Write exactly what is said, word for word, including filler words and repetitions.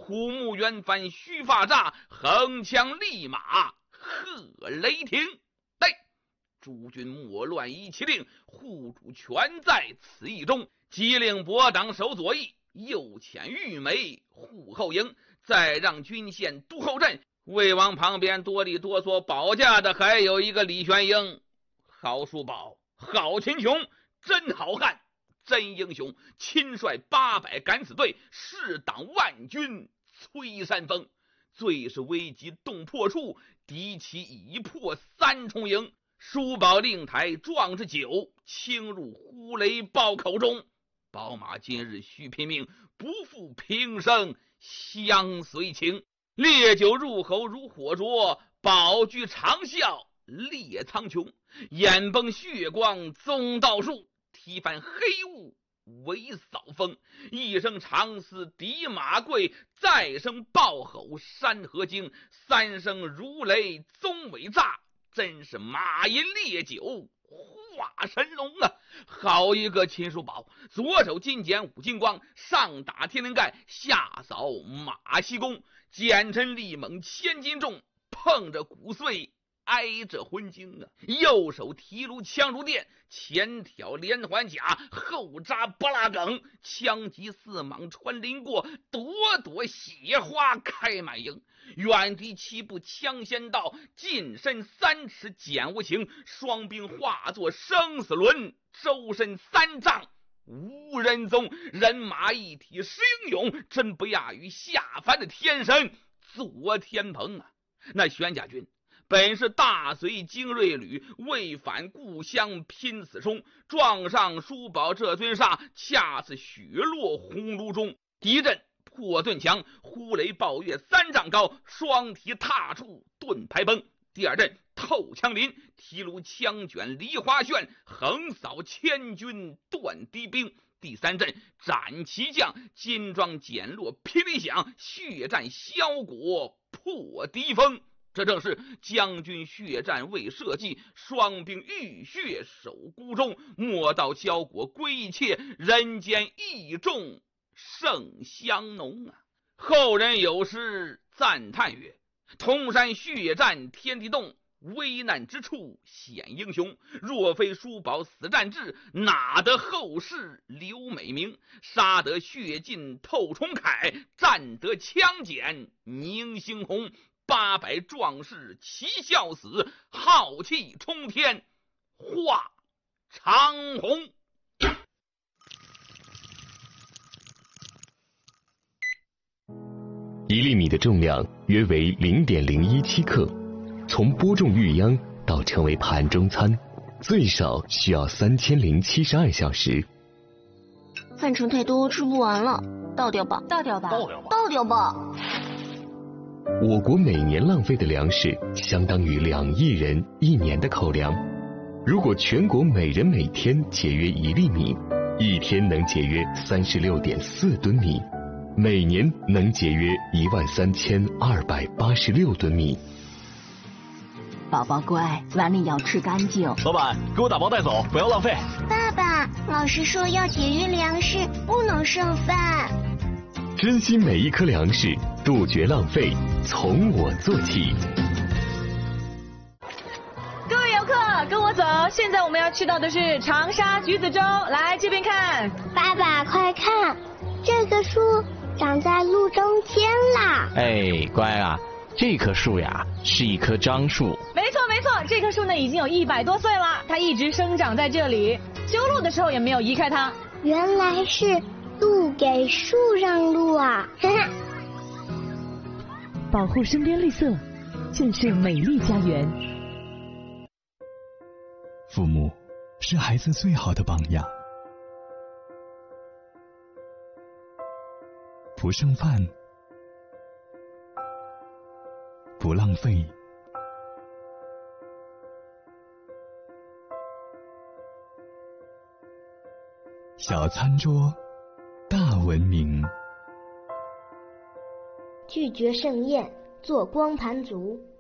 虎目圆翻须发炸，横枪立马贺雷霆。对，诸军莫乱一气令，护主全在此意中。急令伯党守左翼，右遣玉梅护后营，再让军县督后阵。魏王旁边多利多嗦保驾的还有一个李玄英。好叔宝，好秦琼，真好汉，真英雄，亲率八百敢死队，誓挡万军摧山峰。最是危急动破处，敌其已破三重营。叔宝令台壮之酒，倾入呼雷豹口中。宝马今日须拼命，不负平生相随情。烈酒入喉如火灼，宝具长啸烈苍穹。眼崩血光宗道术，踢翻黑雾为扫风。一声长嘶敌马跪，再声豹吼山河惊。三声如雷宗尾炸，真是马饮烈酒化神龙啊！好一个秦叔宝，左手金简五金光，上打天灵盖，下扫马西宫。简臣力猛千斤重，碰着骨碎挨着魂经啊！右手提炉枪如电，前挑连环甲，后扎巴拉梗，枪击四蟒穿林过，朵朵血花开满营。远敌七步枪先到，近身三尺剑无情。双兵化作生死轮，周身三丈无人踪。人马一体实英勇，真不亚于下凡的天神左天蓬啊！那玄甲军本是大隋精锐旅，为返故乡拼死冲，撞上叔宝这尊煞，恰似雪落红炉中。敌阵破盾墙，呼雷暴月三丈高，双蹄踏处盾牌崩。第二阵透枪林，提炉枪卷梨花旋，横扫千军断敌兵。第三阵斩旗将，金装减落霹雳响，血战萧国破敌锋。这正是将军血战未社稷，双兵浴血守孤中。莫道萧国归切，人间义重胜香浓啊！后人有诗赞叹曰：通山血战天地动，危难之处显英雄。若非叔宝死战志，哪得后世留美名？杀得血尽透重铠，战得枪剪凝星红。八百壮士齐笑死，浩气冲天化长虹。 一粒米的重量约为 零点零一七 克，从播种育秧到成为盘中餐，最少需要三千零七十二小时。 饭盛太多，吃不完了，倒掉吧， 倒掉吧， 倒掉吧， 倒掉吧。 我国每年浪费的粮食相当于两亿人一年的口粮。如果全国每人每天节约一粒米，一天能节约 三十六点四吨米，每年能节约一万三千二百八十六吨米。 宝宝乖，碗里要吃干净。 老板，给我打包带走，不要浪费。 爸爸，老师说要节约粮食，不能剩饭。 珍惜每一颗粮食，杜绝浪费，从我做起。 各位游客，跟我走，现在我们要去到的是长沙橘子洲，来这边看。 爸爸，快看，这个树长在路中间啦。 哎，乖啊，这棵树呀是一棵樟树。 没错没错，这棵树呢已经有一百多岁了，它一直生长在这里，修路的时候也没有移开它。 原来是路给树让路啊！ 保护身边绿色，建设美丽家园。 父母是孩子最好的榜样。不剩饭，不浪费，小餐桌大文明。 拒绝盛宴，做光盘族。